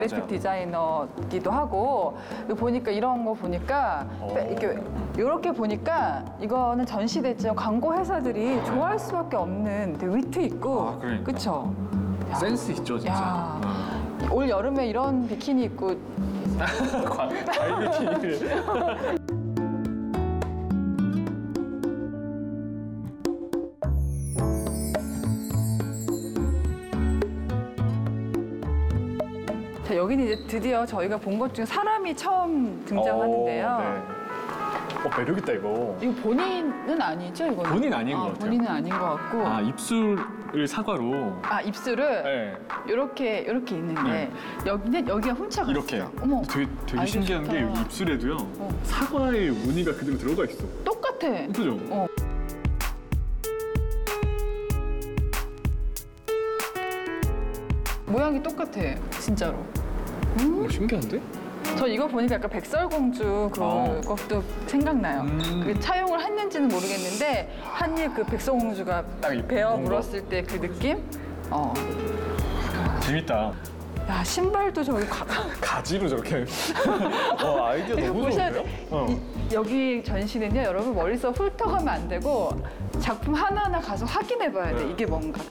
그래픽 디자이너기도 하고 보니까 이런 거 보니까 이렇게 보니까 이거는 전시됐지만 광고 회사들이 좋아할 수밖에 없는 되게 위트 있고 그러니까. 그쵸? 야, 센스 있죠, 진짜. 야, 올 여름에 이런 비키니 입고 과일 비키니를. 자, 여기는 이제 드디어 저희가 본 것 중에 사람이 처음 등장하는데요. 네. 매력있다, 이거. 이거 본인은 아니죠? 이거는? 본인 아닌 것 같아요. 본인은 아닌 것 같고. 입술을 사과로. 입술을 네. 이렇게 있는데 네. 여기가 훔쳐갔어. 이렇게. 어머, 되게 아이디어 신기한 좋다. 게 여기 입술에도요. 사과의 무늬가 그대로 들어가 있어. 똑같아. 그죠? 모양이 똑같아, 진짜로. 신기한데? 저 이거 보니까 약간 백설공주 그것도 생각나요. 그 차용을 했는지는 모르겠는데 한일 그 백설공주가 딱 이 베어 뭔가? 물었을 때 그 느낌? 재밌다. 야, 신발도 저기 가지로 저렇게. 아이디어 이거 너무 보셔야 좋은데요? 돼. 여기 전시는요, 여러분 머릿속 훑어가면 안 되고 작품 하나하나 가서 확인해 봐야 돼. 이게 뭔가.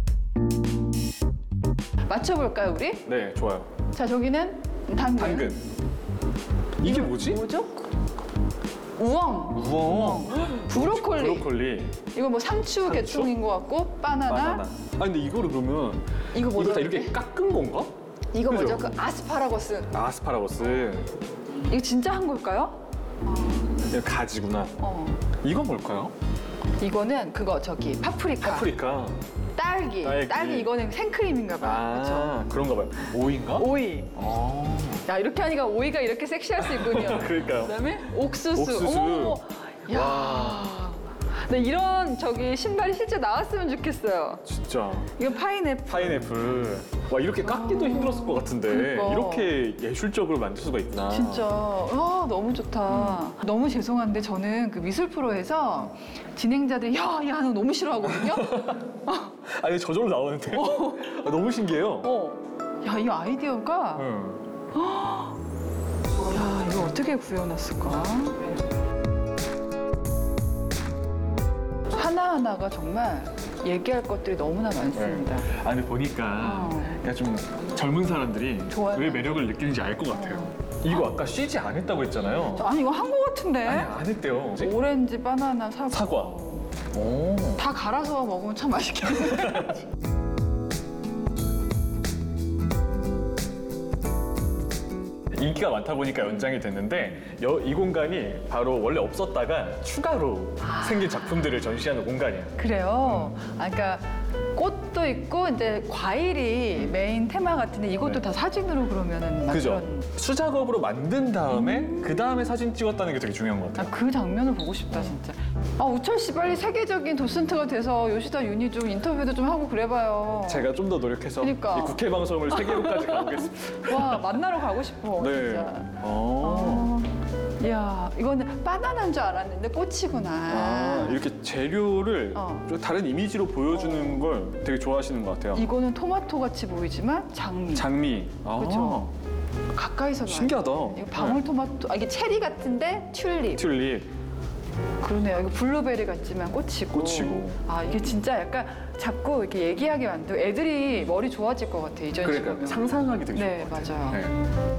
맞춰볼까요, 우리? 네, 좋아요. 자, 저기는 당근. 이게 뭐지? 뭐죠? 우엉. 우엉. 브로콜리. 브로콜리. 이거 뭐 상추 계통인 것 같고 바나나. 근데 이거를 그러면 이거 뭐죠? 다 이렇게 깎은 건가? 이거 뭐죠? 그죠? 그 아스파라거스. 아스파라거스. 이거 진짜 한 걸까요? 이거 가지구나. 이건 뭘까요? 이거는 그거 저기 파프리카. 파프리카. 딸기 이거는 생크림인가 봐요. 그렇죠? 그런가 봐요. 오이인가? 오이. 야, 이렇게 하니까 오이가 이렇게 섹시할 수 있군요. 그러니까요. 그다음에 옥수수. 옥수수. 어머. 야. 네, 이런 저기 신발이 실제 나왔으면 좋겠어요. 진짜. 이건 파인애플. 파인애플. 와, 이렇게 깎기도 힘들었을 것 같은데 그러니까. 이렇게 예술적으로 만들 수가 있구나. 진짜 너무 좋다. 너무 죄송한데 저는 그 미술 프로에서 진행자들이 야 너무 싫어하거든요. 아니 저절로 나오는데 너무 신기해요. 야, 이 아이디어가 야, 이거 어떻게 구해놨을까? 하나하나가 정말 얘기할 것들이 너무나 많습니다. 아니 보니까 그냥 좀 젊은 사람들이 좋아요. 왜 매력을 느끼는지 알 것 같아요. 이거 아까 CG 안 했다고 했잖아요. 아니, 이거 한 거 같은데? 아니 안 했대요. 오렌지, 바나나, 사과. 오. 다 갈아서 먹으면 참 맛있겠네. 인기가 많다 보니까 연장이 됐는데 이 공간이 바로 원래 없었다가 추가로 생긴 작품들을 전시하는 공간이에요. 그래요? 그러니까 꽃도 있고 이제 과일이 메인 테마 같은데 이것도 다 사진으로 그러면은 그죠? 그런- 수작업으로 만든 다음에 그 다음에 사진 찍었다는 게 되게 중요한 것 같아요. 그 장면을 보고 싶다 진짜. 우철 씨 빨리 세계적인 도슨트가 돼서 요시다 윤희 좀 인터뷰도 좀 하고 그래봐요. 제가 좀 더 노력해서 그러니까. 이 국회 방송을 세계로까지 가보겠습니다. 와, 만나러 가고 싶어 네. 진짜. 이야, 이거는 바나나인 줄 알았는데 꽃이구나. 이렇게 재료를 좀 다른 이미지로 보여주는 걸 되게 좋아하시는 것 같아요. 이거는 토마토 같이 보이지만 장미. 장미. 그쵸? 가까이서 봐요. 신기하다. 이거 방울토마토, 이게 체리 같은데 튤립. 튤립. 그러네요. 이거 블루베리 같지만 꽃이고. 이게 진짜 약간 자꾸 이렇게 얘기하게 만들고 애들이 머리 좋아질 것 같아, 이 전시가. 그러니까 상상하기 되게 좋을 네, 것 같아요. 맞아요. 네.